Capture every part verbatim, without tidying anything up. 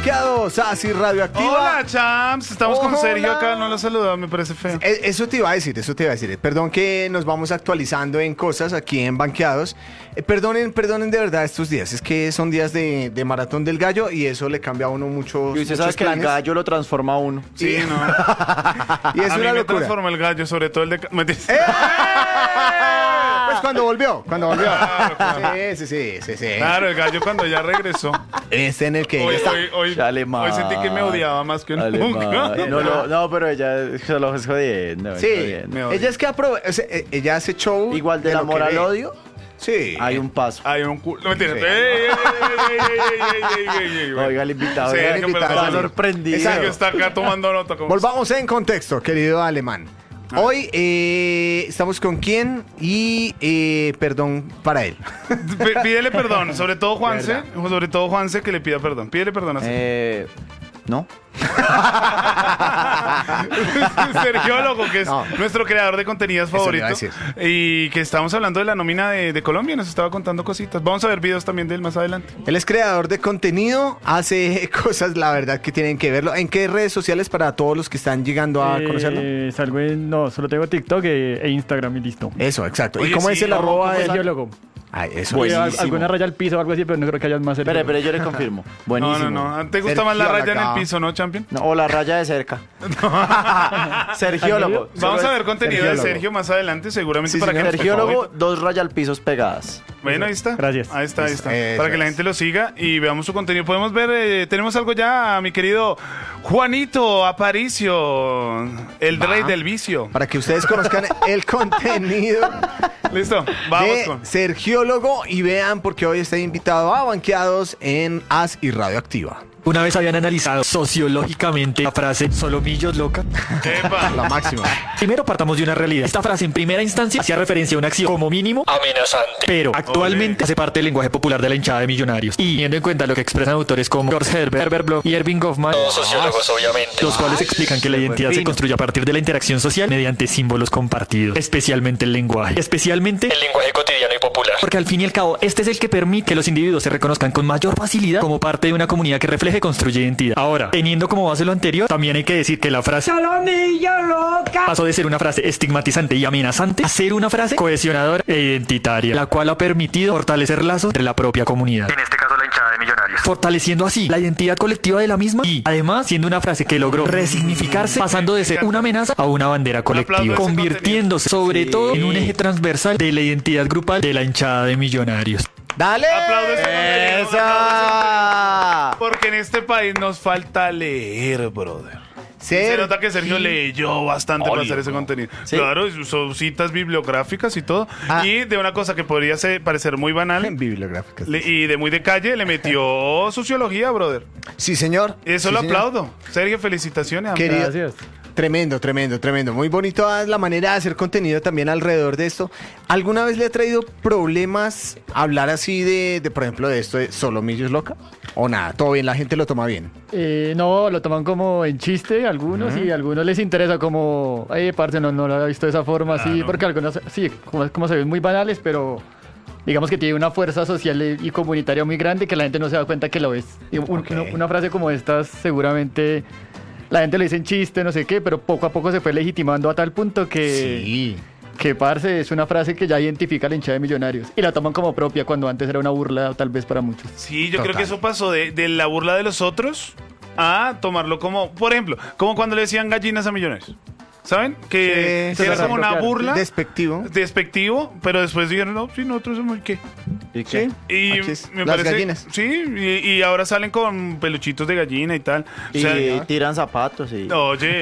Banqueados, así Radioactiva. Hola, champs. Estamos Hola. con Sergio acá. No lo he saludado, me parece feo. Eh, Eso te iba a decir, eso te iba a decir. Perdón que nos vamos actualizando en cosas aquí en Banqueados. Eh, perdonen, perdonen de verdad estos días. Es que son días de, de maratón del gallo y eso le cambia a uno mucho. Y usted sabe que el gallo lo transforma a uno. Sí, y- no. Y es a mí una me locura. transformó el gallo, sobre todo el de... ¿Me entiendes? ¡Eh! Pues cuando volvió, cuando volvió. Claro, claro. Sí, sí, sí, sí, sí. Claro, el gallo cuando ya regresó. Este en el que Hoy, ella está. hoy, hoy, Alemán. hoy sentí que me odiaba más que nunca. Alemán. No, no, no, pero ella se lo es jodiendo. es Sí, jodiendo. Me odia. ella es que aprove- o sea, eh, ella hace show. Igual del lo amor que al Eh. ve. odio, Sí. hay un paso. Hay un culo. No me entiendes. Sí. Ey, ey, ey, ey, ey, ey, ey, ey, ey, ey. Oiga, el invitado. Sí, vea, hay que está perdonarlo. sorprendido. Sergio está acá tomando nota. como- Volvamos en contexto, querido alemán. Ah. Hoy eh, estamos con quién y eh, perdón para él. P- Pídele perdón, sobre todo Juanse, Verdad. sobre todo Juanse que le pida perdón. Pídele perdón a Sergio. Eh, no. Sergiólogo, que es No. nuestro creador de contenidos Eso le favorito. iba a decir. Y que estamos hablando de la nómina de, de Colombia, nos estaba contando cositas. Vamos a ver videos también de él más adelante. Él es creador de contenido, hace cosas, la verdad, que tienen que verlo. ¿En qué redes sociales para todos los que están llegando a Eh, conocerlo? salgo en, no, solo tengo TikTok e, e Instagram y listo. Eso, exacto. Oye, ¿Y cómo sí, es el ¿cómo- arroba? cómo de- Sergiólogo. Ay, eso. Y al- Buenísimo. alguna raya al piso o algo así, pero no creo que haya más Espere, Sergio. pero yo le confirmo. Buenísimo. No, no, no. ¿Te gusta más la Sergio raya en acá. el piso, no, champion? No, o la raya de cerca. Sergiólogo. Vamos a ver contenido de Sergiólogo. Sergio más adelante, seguramente Sí, para que señor. nos Sergiólogo, dos rayas al piso pegadas. Bueno, ahí está. Gracias. Ahí está, ahí está. Eso Para que la es. gente lo siga y veamos su contenido. Podemos ver, eh, tenemos algo ya, mi querido Juanito Aparicio, el Va. rey del vicio. Para que ustedes conozcan el contenido ¿Listo? Vamos de con... Sergiólogo y vean porque hoy está invitado a Banqueados en As y Radioactiva. Una vez habían analizado sociológicamente la frase Solomillos loca. Epa. La máxima. Primero partamos de una realidad. Esta frase en primera instancia hacía referencia a una acción como mínimo amenazante, pero actualmente Ole. hace parte del lenguaje popular de la hinchada de millonarios. Y teniendo en cuenta lo que expresan autores como George Herbert, Herbert Bloch y Erving Goffman, todos sociólogos obviamente, los cuales explican que la identidad se construye a partir de la interacción social mediante símbolos compartidos, especialmente el lenguaje, especialmente el lenguaje cotidiano y popular. Porque al fin y al cabo, este es el que permite que los individuos se reconozcan con mayor facilidad como parte de una comunidad que refleje y construye identidad. Ahora, teniendo como base lo anterior, también hay que decir que la frase Solomillo loca. pasó de ser una frase estigmatizante y amenazante a ser una frase cohesionadora e identitaria, la cual ha permitido fortalecer lazos entre la propia comunidad. En este caso, la hinchada de millonarios. Fortaleciendo así la identidad colectiva de la misma y, además, siendo una frase que logró resignificarse, pasando de ser una amenaza a una bandera aplauso a colectiva, ese convirtiéndose sobre Sí. todo en un eje transversal de la identidad grupal de la hinchada de millonarios. ¡Dale! Aplaude ese contenido, ¡Esa! aplaude ese- Porque en este país nos falta leer, brother. Se Ser- nota que Sergio leyó bastante para hacer ese contenido. Sí. Claro, y sus citas bibliográficas y todo. Ah. Y de una cosa que podría ser- parecer muy banal Bibliográficas. le- y de muy de calle, le metió sociología, brother. Sí, señor. Eso Sí, lo señor. aplaudo. Sergio, felicitaciones. Querido- Gracias. Tremendo, tremendo, tremendo. Muy bonito la manera de hacer contenido también alrededor de esto. ¿Alguna vez le ha traído problemas hablar así de, de por ejemplo, de esto de Solomillos loca? ¿O nada? ¿Todo bien? ¿La gente lo toma bien? Eh, no, lo toman como en chiste algunos y a algunos les interesa como, ay, parce, no, no lo había visto de esa forma así, Claro. porque algunos, sí, como, como se ven muy banales, pero digamos que tiene una fuerza social y comunitaria muy grande que la gente no se da cuenta que lo es. Y un- Ok. una, una frase como esta seguramente la gente lo dice en chiste, no sé qué, pero poco a poco se fue legitimando a tal punto que... Sí. Que parce es una frase que ya identifica a la hinchada de millonarios y la toman como propia cuando antes era una burla tal vez para muchos. Sí, yo creo Total. que eso pasó de, de la burla de los otros a tomarlo como, por ejemplo, como cuando le decían gallinas a millonarios. ¿Saben? Que, Sí, que era sí, como sí. una Claro. burla. Despectivo. Despectivo, pero después dijeron, no, sí, nosotros somos el qué. ¿Y qué? Y Aquí es. me Las parece, gallinas. Sí, y, y ahora salen con peluchitos de gallina y tal. O Y sea, tiran zapatos y... oye,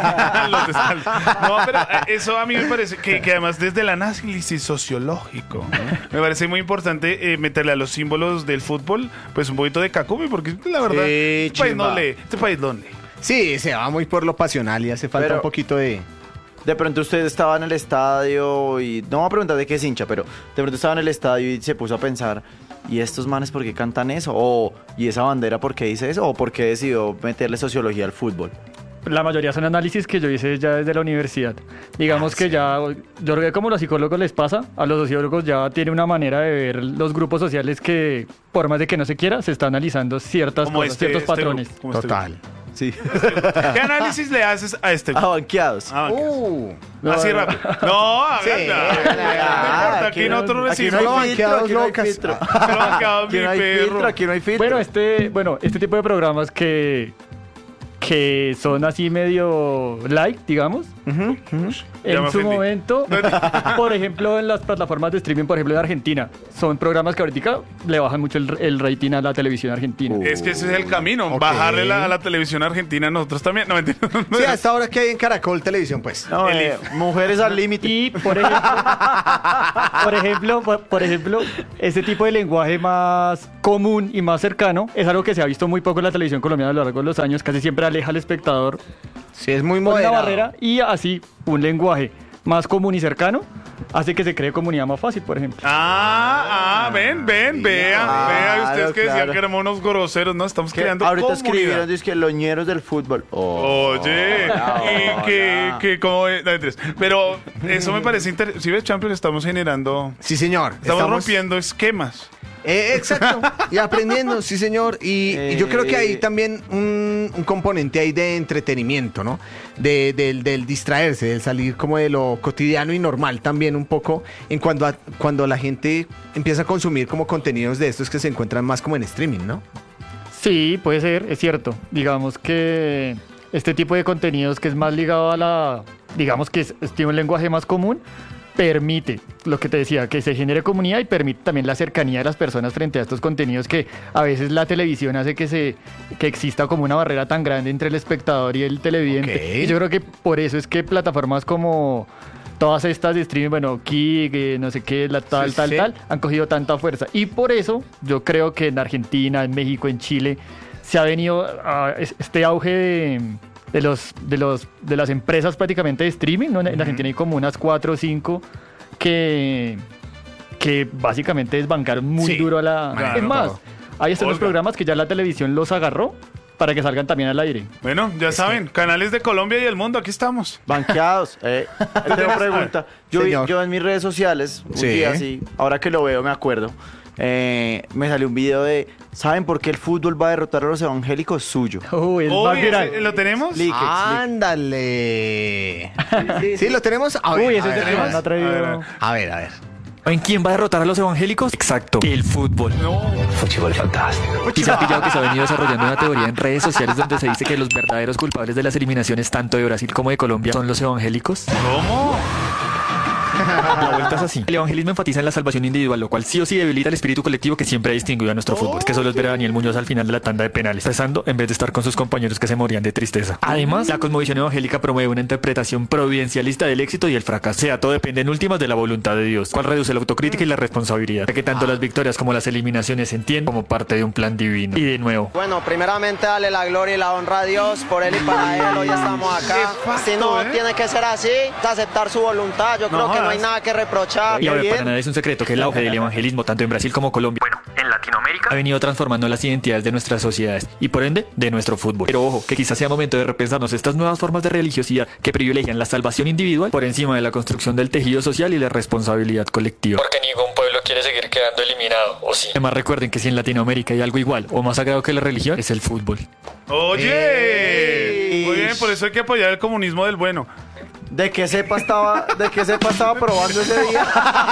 los de sal. No, pero eh, eso a mí me parece que, que además desde el análisis sociológico me parece muy importante eh, meterle a los símbolos del fútbol pues un poquito de cacume porque la verdad Sí, este país no chimba. lee, este país no lee. Sí, se va muy por lo pasional y hace falta Pero- un poquito de... De pronto usted estaba en el estadio y... No voy a preguntar de qué es hincha, pero de pronto estaba en el estadio y se puso a pensar... ¿Y estos manes por qué cantan eso? O ¿y esa bandera por qué dice eso? ¿O por qué decidió meterle sociología al fútbol? la mayoría son análisis que yo hice ya desde la universidad. Digamos Ah, que sí. ya, yo creo que como a los psicólogos les pasa, a los sociólogos ya tiene una manera de ver los grupos sociales que, por más de que no se quiera, se está analizando ciertas Como cosas, este, ciertos este patrones. grupo, como este Total. Sí. grupo. ¿Qué análisis le haces a este grupo? Abanqueados. Ah, ok. Uh, No, Así no. rápido. No, Sí, háganla. háganla, No háganla. importa, aquí Aquí no- nosotros aquí no recibimos. Solo hay filtro, banqueados aquí no hay locas. filtro. Solo banqueado Aquí mi no hay perro. filtro, aquí no hay filtro. Bueno, este, bueno, este tipo de programas que, que son así medio light, digamos, ujú, ujú. Ya me en su ofendí. momento, por ejemplo, en las plataformas de streaming, por ejemplo, de Argentina, son programas que ahorita le bajan mucho el, el rating a la televisión argentina. Es que ese es el camino, Ok. bajarle la- a la televisión argentina nosotros también. No, mentira. Sí, hasta ahora que hay en Caracol Televisión, pues. No, El eh, mujeres al límite. Y, por ejemplo, por ejemplo, por, por ejemplo, este tipo de lenguaje más común y más cercano es algo que se ha visto muy poco en la televisión colombiana a lo largo de los años. Casi siempre aleja al espectador Sí, es muy con una moderado. barrera y así un lenguaje más común y cercano hace que se cree comunidad más fácil, por ejemplo. Ah, ah, ven, ven, vean, claro, vean ustedes que decían claro. que éramos unos groseros, ¿no? Estamos Que creando ahorita comunidad. escribieron, dice que los ñeros del fútbol. Oh, Oye, hola, y que, hola. que como... no, mentiras. Pero eso me parece interesante. Si ves, Champions, estamos generando... Sí, señor. Estamos, rompiendo esquemas. Eh, exacto, y aprendiendo, sí señor, y, y yo creo que hay Eh. también un, un componente ahí de entretenimiento, ¿no? De, del, del distraerse, del salir como de lo cotidiano y normal también un poco, en cuando, a- cuando la gente empieza a consumir como contenidos de estos que se encuentran más como en streaming, ¿no? Sí, puede ser, es cierto. Digamos que este tipo de contenidos que es más ligado a la, digamos que es, es- tiene un lenguaje más común, permite, lo que te decía, que se genere comunidad y permite también la cercanía de las personas frente a estos contenidos que a veces la televisión hace que se que exista como una barrera tan grande entre el espectador y el televidente. Ok. Y yo creo que por eso es que plataformas como todas estas de streaming, bueno, Kik, eh, no sé qué, la tal, Sí, tal, sí. tal, han cogido tanta fuerza. Y por eso yo creo que en Argentina, en México, en Chile, se ha venido ah, es- este auge de, de los, de los de las empresas prácticamente de streaming, ¿no? En, en Argentina hay como unas cuatro o cinco que, que básicamente desbancaron muy Sí, duro a la... manejaron es más, todo. hay estos Olga. programas que ya la televisión los agarró para que salgan también al aire. Bueno, ya saben, canales de Colombia y el mundo, aquí estamos. banqueados. Eh, yo tengo pregunta. Yo, vi- Señor. yo en mis redes sociales, un Sí. día así, ahora que lo veo me acuerdo, eh, me salió un video de, ¿saben por qué el fútbol va a derrotar a los evangélicos? Suyo. Uy, el Uy, más viral. ¿ese- ¿lo tenemos? Explique, Ándale. Sí, lo tenemos. A ver, Uy, a ese es ver, el que a más ver. me ha traído... A ver, a ver. A ver, a ver. ¿En quién va a derrotar a los evangélicos? Exacto, el fútbol. No. Y se ha pillado que se ha venido desarrollando una teoría en redes sociales donde se dice que los verdaderos culpables de las eliminaciones tanto de Brasil como de Colombia son los evangélicos. ¿Cómo? La vuelta es así. El evangelismo enfatiza en la salvación individual, lo cual sí o sí debilita el espíritu colectivo que siempre ha distinguido a nuestro fútbol. Que solo es ver a Daniel Muñoz al final de la tanda de penales, rezando en vez de estar con sus compañeros que se morían de tristeza. Además, la cosmovisión evangélica promueve una interpretación providencialista del éxito y el fracaso. O sea, todo depende en últimas de la voluntad de Dios, cual reduce la autocrítica y la responsabilidad. Ya que tanto las victorias como las eliminaciones se entienden como parte de un plan divino. Y de nuevo, Bueno, primeramente darle la gloria y la honra a Dios por él y para él. Hoy estamos acá. Qué facto, Si no ¿eh? tiene que ser así, aceptar su voluntad. Yo creo que no hay nada que reprochar. y a ver, bien. para nada es un secreto que el auge del evangelismo, tanto en Brasil como Colombia, bueno, en Latinoamérica, ha venido transformando las identidades de nuestras sociedades y por ende de nuestro fútbol. Pero ojo, que quizás sea momento de repensarnos estas nuevas formas de religiosidad que privilegian la salvación individual por encima de la construcción del tejido social y la responsabilidad colectiva. Porque ningún pueblo quiere seguir quedando eliminado, ¿o sí? Además, recuerden que si en Latinoamérica hay algo igual o más sagrado que la religión, es el fútbol. Oye. Ey. Muy bien, por eso hay que apoyar el comunismo del bueno. De que sepa estaba, de que sepa estaba probando ese día.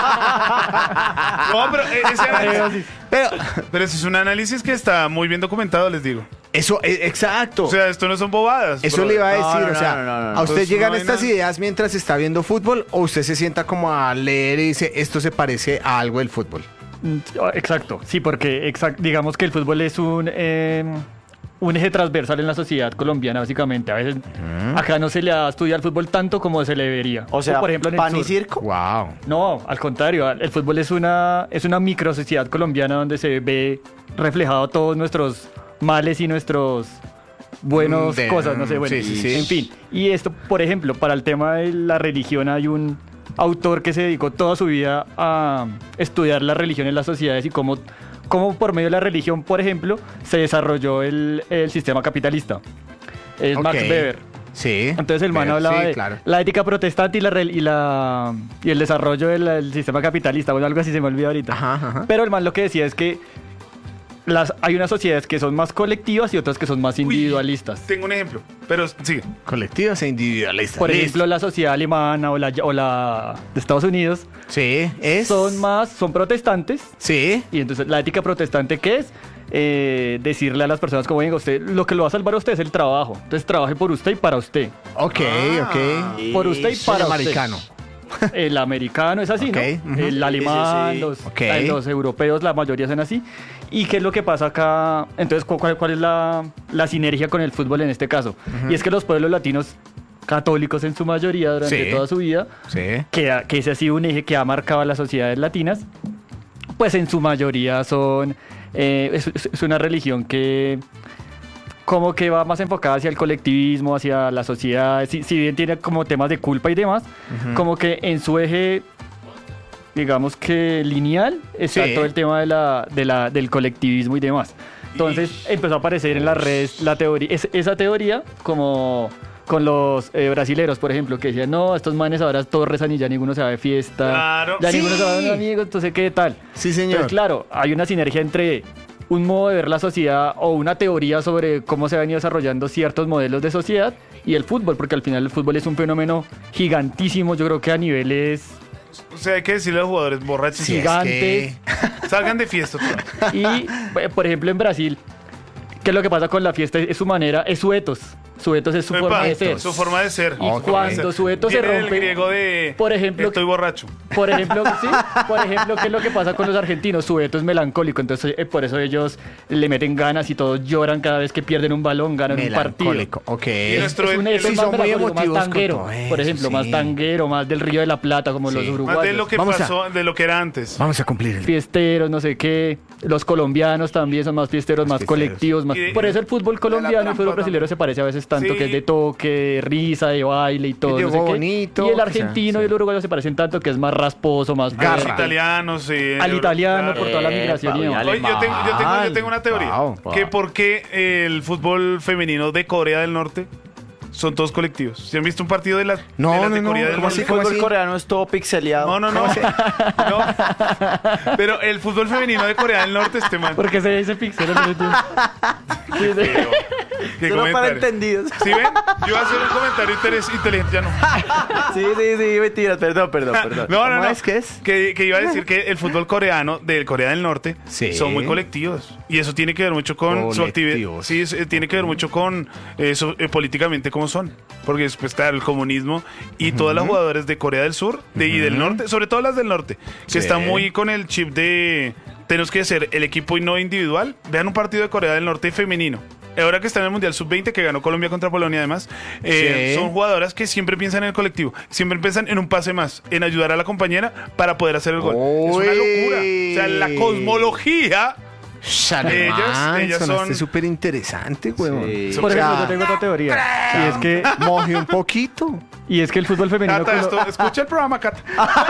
No, pero eh, ese análisis, Pero, pero ese es un análisis que está muy bien documentado, les digo. eso, eh, exacto. O sea, esto no son bobadas. Eso bro. le iba a No, decir, no, o sea, no, no, no, no. ¿a usted Pues llegan no hay estas nada. ideas mientras está viendo fútbol o usted se sienta como a leer y dice, esto se parece a algo del fútbol? Mm, Exacto, sí, porque exact- digamos que el fútbol es un, eh, un eje transversal en la sociedad colombiana, básicamente. A veces acá no se le da estudiar al fútbol tanto como se le debería. O sea, por ejemplo, en el pan y sur. circo. Wow. No, al contrario, el fútbol es una, es una micro sociedad colombiana donde se ve reflejado todos nuestros males y nuestros buenos Mm, de- cosas, no sé, bueno, sí, sí, sí. en fin. Y esto, por ejemplo, para el tema de la religión hay un autor que se dedicó toda su vida a estudiar la religión en las sociedades y cómo, cómo por medio de la religión, por ejemplo, se desarrolló el, el sistema capitalista. Es Ok. Max Weber. Sí. Entonces el man Pero, hablaba sí, de claro. la ética protestante y, la, rel- y, la, y el desarrollo del, del sistema capitalista. Bueno, algo así se me olvidó ahorita. Ajá, ajá. Pero el man lo que decía es que las, hay unas sociedades que son más colectivas y otras que son más individualistas. Tengo un ejemplo, pero sigue. Colectivas e individualistas. Por Listo. ejemplo, la sociedad alemana o la, o la de Estados Unidos Sí, es. son más, son protestantes. Sí. Y entonces la ética protestante, ¿qué es? Eh, decirle a las personas como, venga, usted, lo que lo va a salvar a usted es el trabajo. Entonces trabaje por usted y para usted. Ok, Ah. ok. Por usted y para El usted. americano. El americano es así, Ok, ¿no? ujú. El alemán, Sí, sí, sí. Los, Ok. eh, los europeos, la mayoría son así. ¿Y qué es lo que pasa acá? Entonces, ¿cu- ¿cuál, cuál es la, la sinergia con el fútbol en este caso? Y es que los pueblos latinos católicos en su mayoría durante Sí. toda su vida, Sí. que, ha- que ese ha sido un eje que ha marcado a las sociedades latinas, pues en su mayoría son, eh, es, es- es una religión que como que va más enfocada hacia el colectivismo, hacia la sociedad, si, si bien tiene como temas de culpa y demás, como que en su eje, digamos que lineal, está Sí. todo el tema de la, de la, del colectivismo y demás. Entonces empezó a aparecer en las redes la teoría, es- esa teoría como con los eh, brasileros, por ejemplo, que decían, no, estos manes ahora todos rezan y ya ninguno se va de fiesta, Claro. ya Sí. ninguno se va de amigos, entonces qué tal. Sí, señor. Entonces, claro, hay una sinergia entre un modo de ver la sociedad o una teoría sobre cómo se han ido desarrollando ciertos modelos de sociedad y el fútbol, porque al final el fútbol es un fenómeno gigantísimo, yo creo que a niveles O sea, hay que decirle a los jugadores borrachos, Sí, es gigantes. que- salgan de fiesta. otra vez. Y, eh, por ejemplo, en Brasil, ¿qué es lo que pasa con la fiesta? Es su manera, es su ethos. Su ethos es su Epa, forma de ser. Su forma de ser. Y Su forma de cuando ser. su etos se Viene del rompe, griego de, por ejemplo, estoy borracho. Por ejemplo, sí, por ejemplo, ¿qué es lo que pasa con los argentinos? Su veto es melancólico, entonces eh, por eso ellos le meten ganas y todos lloran cada vez que pierden un balón, ganan un partido. Melancólico. Ok. Y nuestro- Es un Sí, eto son más muy melancólico, más emotivos con tanguero, todo eso, por ejemplo, sí. más tanguero, más del Río de la Plata, como Sí. los Más de uruguayos. Más de lo que Vamos a- pasó, de lo que era antes. Vamos a cumplir el... Fiesteros, no sé qué. Los colombianos también son más fiesteros, más Fiesteros. colectivos. Más... Y de- Por eso el fútbol colombiano y el trampa fútbol brasileño también. se parece a veces tanto, Sí. que es de toque, de risa, de baile y todo. de no sé juego qué. bonito, Y el o sea, argentino sí. y el uruguayo se parecen tanto que es más rasposo, más A los fuerte. italianos, sí. Al italiano Claro. por toda la Epa, migración y y demás. ale- Oye, yo tengo, yo, tengo, yo tengo una teoría. Wow, wow. Que por qué el fútbol femenino de Corea del Norte son todos colectivos. ¿Se han visto un partido de las, No, de, las no, de no, Corea del ¿cómo Norte? así? El fútbol así? coreano es todo pixeleado. No, no, no. No. Pero el fútbol femenino de Corea del Norte, este man. Porque se dice pixel. No sé tú. Sí, sí. Pero, ¿qué Solo para comentario? entendidos. ¿Sí ven? Yo iba a hacer un comentario interes- inteligente, ya no. Sí, sí, sí, mentiras. Perdón, perdón, perdón. No, no, ¿Cómo no. es que es? Que, que iba a decir que el fútbol coreano de Corea del Norte Sí. son muy colectivos. Y eso tiene que ver mucho con su actividad. Colectivos. Sí, es- eh, tiene que ver mucho con eso, eh, políticamente cómo son. Porque después, claro, el comunismo y todas las jugadoras de Corea del Sur de, y del Norte, sobre todo las del Norte, que Sí. están muy con el chip de tenemos que ser el equipo y no individual. Vean un partido de Corea del Norte femenino. Ahora que está en el Mundial sub veinte, que ganó Colombia contra Polonia además, eh, Sí. son jugadoras que siempre piensan en el colectivo, siempre piensan en un pase más, en ayudar a la compañera para poder hacer el gol. Es una locura. O sea, la cosmología. Ellas- ellas Sonaste son- súper interesante, huevón. Sí. Por O sea, ejemplo, yo tengo otra teoría. Y es que, moje un poquito. y es que el fútbol femenino. Cata, colo- esto, escucha el programa, Cata.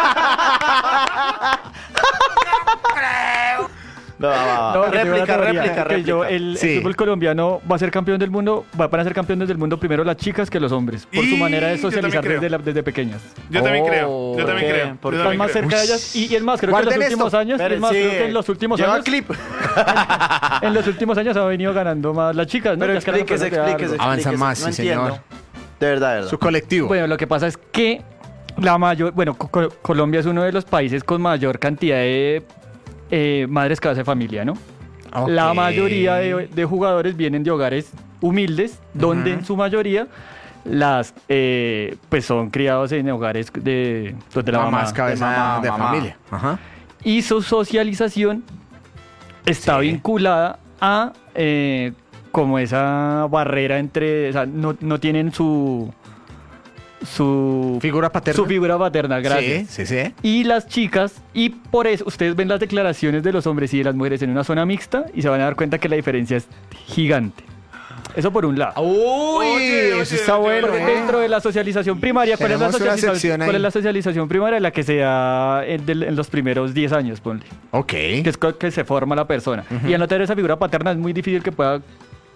No, va, va. No, que tengo réplica, una teoría, réplica, que réplica. yo- el, el Sí. fútbol colombiano va a ser campeón del mundo, va a ser campeones del mundo primero las chicas que los hombres, por su Y manera de yo también socializar creo. desde, la- desde pequeñas. Yo también Oh, creo. Yo también ¿por qué? creo. ¿Por Yo qué? Están también más creo. cerca de ellas. Y, y es más, creo que en Guarden los últimos esto. años, es Esperen, más, sí. creo que en los últimos Lleva años, clip. en los últimos años ha venido ganando más las chicas, ¿no? Pero Las caras explíquese, apenas de explíquese, algo. Avanzan explíquese. más, No sí, entiendo. señor. De verdad, de verdad. Su colectivo. Bueno, lo que pasa es que la mayor, bueno, Co- Co- Colombia es uno de los países con mayor cantidad de eh, madres cabeza de familia, ¿no? Ok. La mayoría de, de jugadores vienen de hogares humildes, donde en su mayoría las eh, pues son criados en hogares de donde la mamá Mamás cabeza de mamá, de mamá. familia. Ajá. y su socialización está Sí. vinculada a eh, como esa barrera entre, o sea, no, no tienen su su Figura paterna. su figura paterna, gracias. Sí, sí, sí. Y las chicas, y por eso ustedes ven las declaraciones de los hombres y de las mujeres en una zona mixta y se van a dar cuenta que la diferencia es gigante. Eso por un lado. Uy, Oye, oye, eso está oye, bueno. Porque ¿eh? dentro de la socialización primaria, ¿cuál es la Tenemos una socialización, sección ahí. cuál es la socialización primaria? La que se da en, del- en los primeros diez años, ponle. Ok. Que es co- que se forma la persona. Y al no tener esa figura paterna es muy difícil que pueda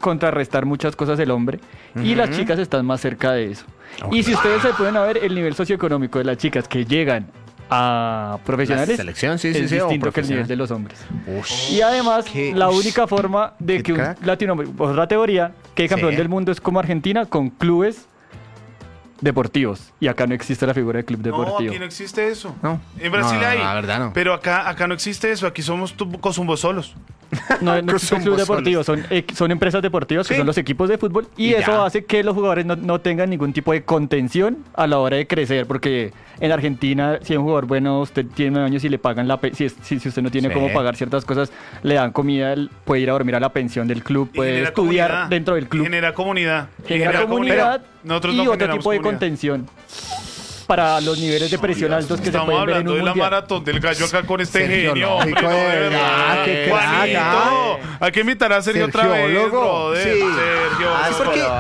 contrarrestar muchas cosas el hombre y las chicas están más cerca de eso. Okay. Y si ustedes se pueden ver el nivel socioeconómico de las chicas que llegan a profesionales, La selección, sí, es sí, sí, o distinto que el profesional. nivel de los hombres. Ush. Y además, Qué- la ush. única forma de Qué que un crack. latinoamericano, otra teoría, que el campeón Sí. del mundo es como Argentina, con clubes deportivos. Y acá no existe la figura de club No, deportivo. aquí no existe eso. No. En Brasil No, no, hay. no, la verdad no. Pero acá, acá no existe eso. Aquí somos tu- Cosumbo solos. No, no existe Son club bozones. deportivo, son, eh, son empresas deportivas que Sí. son los equipos de fútbol y, Y eso ya. hace que los jugadores no, no tengan ningún tipo de contención a la hora de crecer, porque en Argentina si es un jugador bueno, usted tiene nueve años y le pagan la pe- si, es- si, si usted no tiene Sí. cómo pagar ciertas cosas, le dan comida, él puede ir a dormir a la pensión del club, Y puede genera estudiar comunidad. dentro del club, Genera comunidad. genera comunidad Nosotros y no otro generamos tipo de comunidad. contención para los niveles de presión altos que se Estamos pueden ver en hablando un de la mundial. maratón del gallo acá con este Sergio genio. Lógico, hombre, no, de de verdad, verdad. qué crack, Juanito, hay que invitar a Sergio otra vez, Sergiólogo. brother. Sí. Sergio. Ah, Sí, es porque